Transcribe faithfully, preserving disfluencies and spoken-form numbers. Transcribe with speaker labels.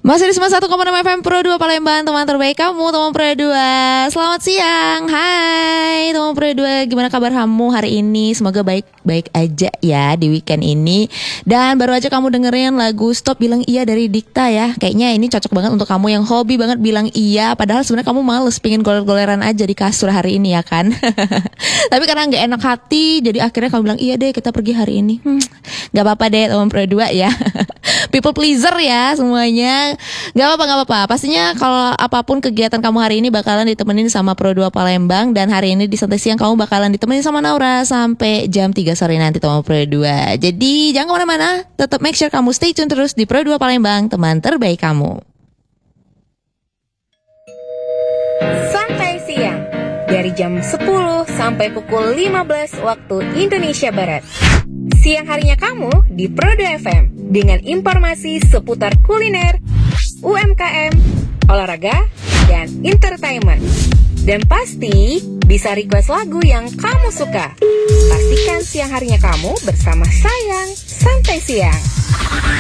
Speaker 1: Masih di sembilan puluh satu koma enam F M Pro dua Palembang, teman terbaik kamu, teman Pro dua. Selamat siang, hai teman Pro dua. Gimana kabar kamu hari ini? Semoga baik-baik aja ya di weekend ini. Dan baru aja kamu dengerin lagu Stop Bilang Iya dari Dikta ya. Kayaknya ini cocok banget untuk kamu yang hobi banget bilang iya, padahal sebenarnya kamu males, pengen goler-goleran aja di kasur hari ini ya kan. Tapi karena gak enak hati, jadi akhirnya kamu bilang iya deh kita pergi hari ini. hmm, Gak apa-apa deh teman Pro dua ya. People pleaser ya semuanya. Gak apa-apa, gak apa-apa. Pastinya kalau apapun kegiatan kamu hari ini bakalan ditemenin sama Pro dua Palembang. Dan hari ini di Santai Siang kamu bakalan ditemenin sama Naura sampai jam tiga sore nanti teman Pro dua. Jadi jangan kemana-mana, tetap make sure kamu stay tune terus di Pro dua Palembang, teman terbaik kamu.
Speaker 2: Santai Siang dari jam sepuluh sampai pukul lima belas waktu Indonesia Barat. Siang harinya kamu di Pro dua F M dengan informasi seputar kuliner, U M K M, olahraga, dan entertainment. Dan pasti bisa request lagu yang kamu suka. Pastikan siang harinya kamu bersama Sayang Santai Siang.